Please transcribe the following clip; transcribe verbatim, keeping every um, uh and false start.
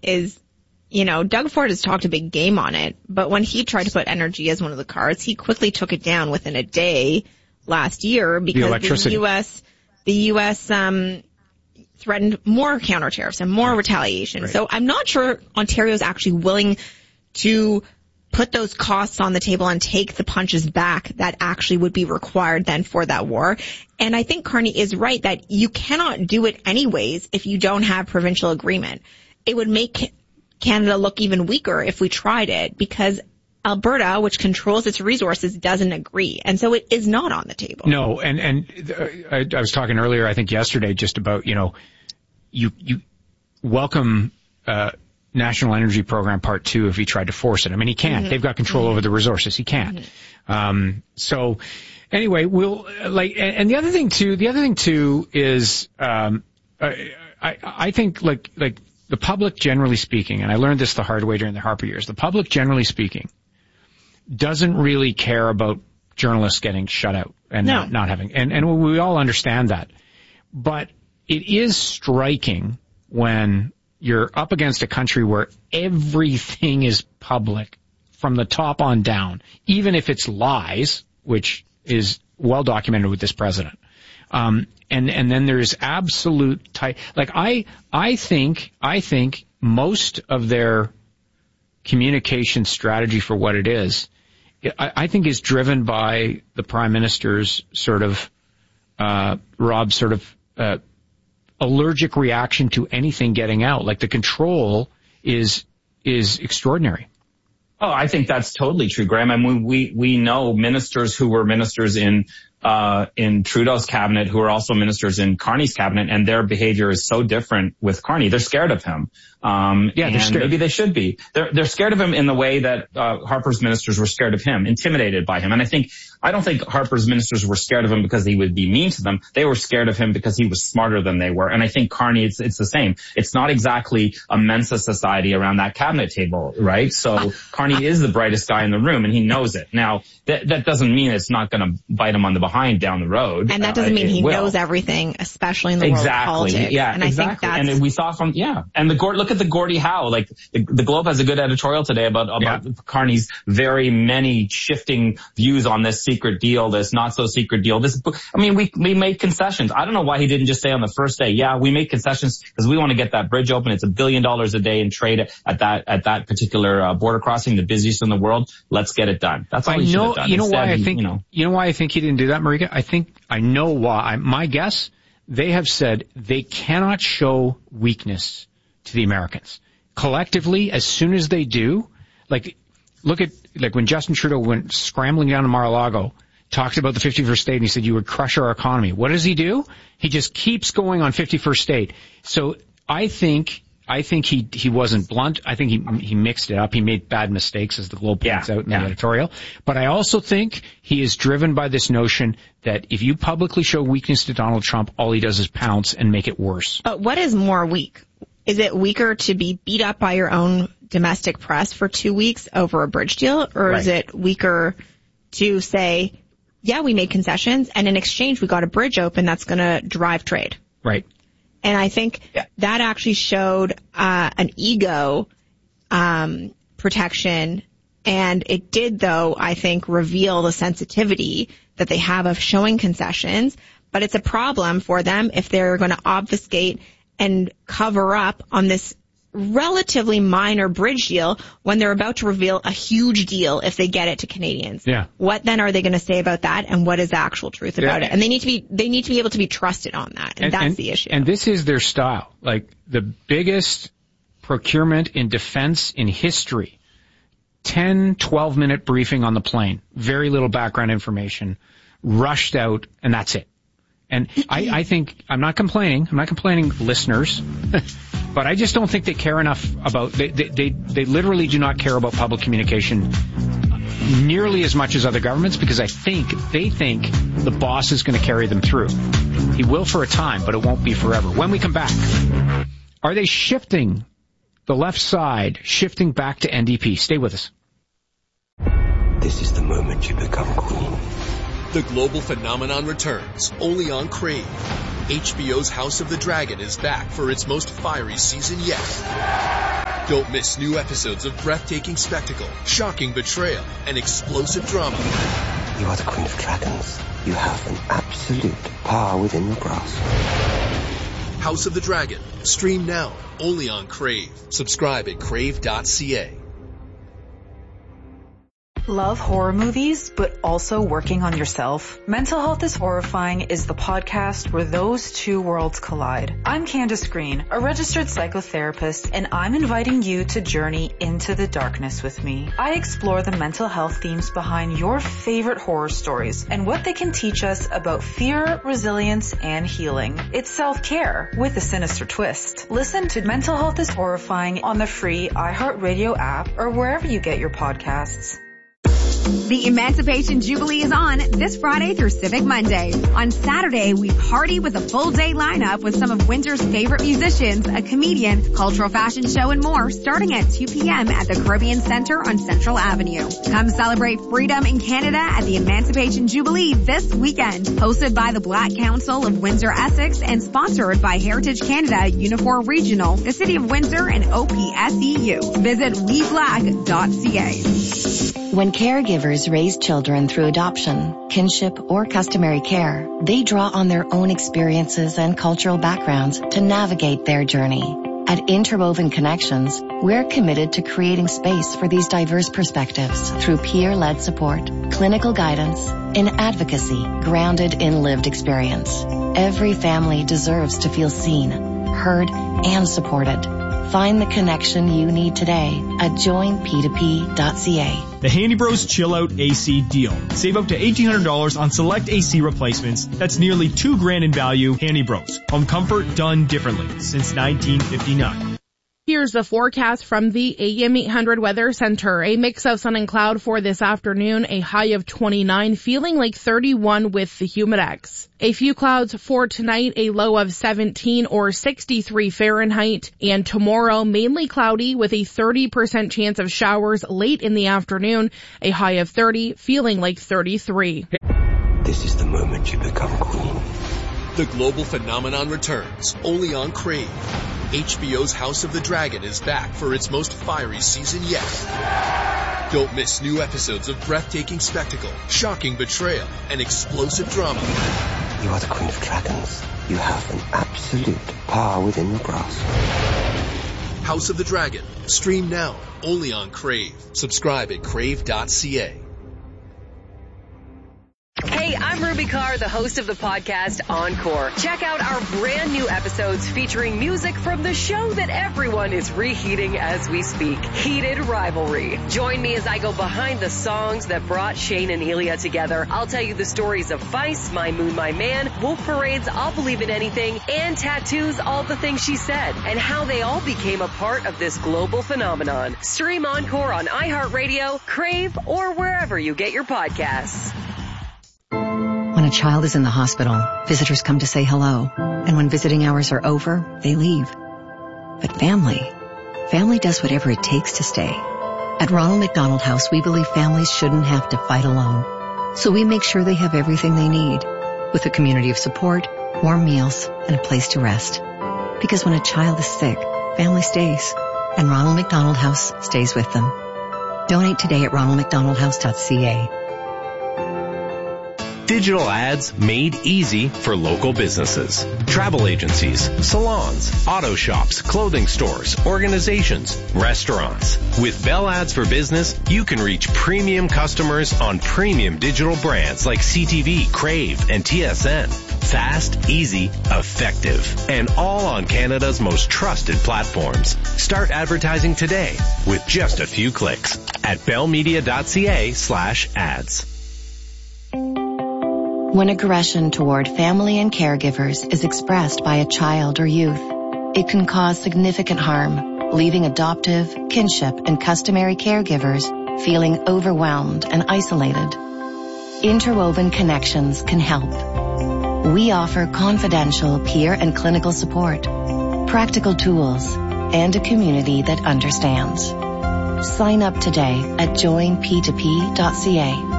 is, you know, Doug Ford has talked a big game on it, but when he tried to put energy as one of the cards, he quickly took it down within a day last year because the, the U S, the U S, um, threatened more counter tariffs and more retaliation. Right. So I'm not sure Ontario's actually willing to put those costs on the table and take the punches back that actually would be required then for that war. And I think Carney is right that you cannot do it anyways if you don't have provincial agreement. It would make Canada look even weaker if we tried it because Alberta, which controls its resources, doesn't agree. And so it is not on the table. No, and, and uh, I, I was talking earlier, I think yesterday, just about, you know, you, you welcome, uh, National Energy Program Part Two if he tried to force it. I mean, he can't. Mm-hmm. They've got control mm-hmm. over the resources. He can't. Mm-hmm. Um, so anyway, we'll, like, and, and the other thing too, the other thing too is, um, I, I, I think like, like the public generally speaking, and I learned this the hard way during the Harper years, the public generally speaking doesn't really care about journalists getting shut out and no. not, not having, and, and we all understand that. But it is striking when you're up against a country where everything is public from the top on down, even if it's lies, which is well documented with this president. Um, and, and then there's absolute tight, like I, I think, I think most of their communication strategy for what it is, I, I think is driven by the Prime Minister's sort of, uh, Rob's sort of, uh, allergic reaction to anything getting out. Like the control is, is extraordinary. Oh, I think that's totally true, Graham. I mean, we, we know ministers who were ministers in, uh, in Trudeau's cabinet who are also ministers in Carney's cabinet, and their behavior is so different with Carney. They're scared of him. Um, yeah, they're and scared. Maybe they should be. They're, they're scared of him in the way that, uh, Harper's ministers were scared of him, intimidated by him. And I think, I don't think Harper's ministers were scared of him because he would be mean to them. They were scared of him because he was smarter than they were. And I think Carney, it's, it's the same. It's not exactly a Mensa society around that cabinet table, right? So Carney is the brightest guy in the room and he knows it. Now, that, that doesn't mean it's not going to bite him on the behind down the road. And that doesn't uh, mean he will. knows everything, especially in the exactly. world of politics. Yeah, and exactly. I think that's... And we saw from, yeah. And the look at the Gordie Howe. Like the, the Globe has a good editorial today about, about yeah. Carney's very many shifting views on this secret deal, this not so secret deal. This, I mean, we, we made concessions. I don't know why he didn't just say on the first day, yeah, we made concessions because we want to get that bridge open. It's a billion dollars a day in trade at that, at that particular uh, border crossing, the busiest in the world. Let's get it done. That's all I he know, should have done. You know Instead, why I he, think, you know, you know why I think he didn't do that, Marika? I think, I know why. My guess, they have said they cannot show weakness to the Americans. Collectively, as soon as they do, like, look at, like when Justin Trudeau went scrambling down to Mar-a-Lago, talked about the fifty-first state and he said you would crush our economy. What does he do? He just keeps going on fifty-first state. So I think, I think he, he wasn't blunt. I think he, he mixed it up. He made bad mistakes, as the Globe points yeah, out in yeah. the editorial. But I also think he is driven by this notion that if you publicly show weakness to Donald Trump, all he does is pounce and make it worse. But what is more weak? Is it weaker to be beat up by your own domestic press for two weeks over a bridge deal? Or right. is it weaker to say, yeah, we made concessions, and in exchange we got a bridge open that's going to drive trade? Right. And I think yeah. that actually showed uh an ego um protection, and it did, though, I think, reveal the sensitivity that they have of showing concessions. But it's a problem for them if they're going to obfuscate and cover up on this relatively minor bridge deal when they're about to reveal a huge deal if they get it to Canadians. Yeah. What then are they going to say about that, and what is the actual truth about yeah. it? And they need to be they need to be able to be trusted on that, and, and that's and, the issue. And this is their style. Like the biggest procurement in defense in history. ten, twelve minute briefing on the plane. Very little background information. Rushed out, and that's it. And I, I think, I'm not complaining, I'm not complaining, listeners, but I just don't think they care enough about, they, they, they, they literally do not care about public communication nearly as much as other governments, because I think, they think the boss is going to carry them through. He will for a time, but it won't be forever. When we come back, are they shifting the left side, shifting back to N D P? Stay with us. This is the moment you become queen. The global phenomenon returns, only on Crave. H B O's House of the Dragon is back for its most fiery season yet. Don't miss new episodes of breathtaking spectacle, shocking betrayal, and explosive drama. You are the Queen of Dragons. You have an absolute power within your grasp. House of the Dragon. Stream now, only on Crave. Subscribe at crave dot c a. Love horror movies, but also working on yourself? Mental Health is Horrifying is the podcast where those two worlds collide. I'm Candace Green, a registered psychotherapist, and I'm inviting you to journey into the darkness with me. I explore the mental health themes behind your favorite horror stories and what they can teach us about fear, resilience, and healing. It's self-care with a sinister twist. Listen to Mental Health is Horrifying on the free iHeartRadio app or wherever you get your podcasts. The Emancipation Jubilee is on this Friday through Civic Monday. On Saturday, we party with a full day lineup with some of Windsor's favorite musicians, a comedian, cultural fashion show, and more starting at two p.m. at the Caribbean Center on Central Avenue. Come celebrate freedom in Canada at the Emancipation Jubilee this weekend. Hosted by the Black Council of Windsor Essex and sponsored by Heritage Canada, Unifor Regional, the City of Windsor, and O P S E U. Visit we black dot c a. When caregivers raise children through adoption, kinship, or customary care, they draw on their own experiences and cultural backgrounds to navigate their journey. At Interwoven Connections, we're committed to creating space for these diverse perspectives through peer-led support, clinical guidance, and advocacy grounded in lived experience. Every family deserves to feel seen, heard, and supported. Find the connection you need today at join p two p dot c a. The Handy Bros Chill Out A C deal. Save up to eighteen hundred dollars on select A C replacements. That's nearly two grand in value. Handy Bros. Home comfort done differently since nineteen fifty-nine. Here's the forecast from the A M eight hundred Weather Center. A mix of sun and cloud for this afternoon, a high of twenty-nine, feeling like thirty-one with the Humidex. A few clouds for tonight, a low of seventeen or sixty-three Fahrenheit. And tomorrow, mainly cloudy with a thirty percent chance of showers late in the afternoon, a high of thirty, feeling like thirty-three. This is the moment you become queen. The global phenomenon returns, only on Crave. H B O's House of the Dragon is back for its most fiery season yet. Don't miss new episodes of breathtaking spectacle, shocking betrayal, and explosive drama. You are the Queen of Dragons. You have an absolute power within your grasp. House of the Dragon. Stream now, only on Crave. Subscribe at crave dot c a. Hey, I'm Ruby Carr, the host of the podcast Encore. Check out our brand new episodes featuring music from the show that everyone is reheating as we speak, Heated Rivalry. Join me as I go behind the songs that brought Shane and Ilya together. I'll tell you the stories of Vice, My Moon, My Man, Wolf Parade's I'll Believe in Anything, and Tattoo's All the Things She Said, and how they all became a part of this global phenomenon. Stream Encore on iHeartRadio, Crave, or wherever you get your podcasts. When a child is in the hospital, visitors come to say hello. And when visiting hours are over, they leave. But family, family does whatever it takes to stay. At Ronald McDonald House, we believe families shouldn't have to fight alone. So we make sure they have everything they need, with a community of support, warm meals, and a place to rest. Because when a child is sick, family stays. And Ronald McDonald House stays with them. Donate today at ronald mcdonald house dot c a. Digital ads made easy for local businesses. Travel agencies, salons, auto shops, clothing stores, organizations, restaurants. With Bell Ads for Business, you can reach premium customers on premium digital brands like C T V, Crave, and T S N. Fast, easy, effective, and all on Canada's most trusted platforms. Start advertising today with just a few clicks at bellmedia dot c a slash ads. When aggression toward family and caregivers is expressed by a child or youth, it can cause significant harm, leaving adoptive, kinship, and customary caregivers feeling overwhelmed and isolated. Interwoven Connections can help. We offer confidential peer and clinical support, practical tools, and a community that understands. Sign up today at join p two p dot c a.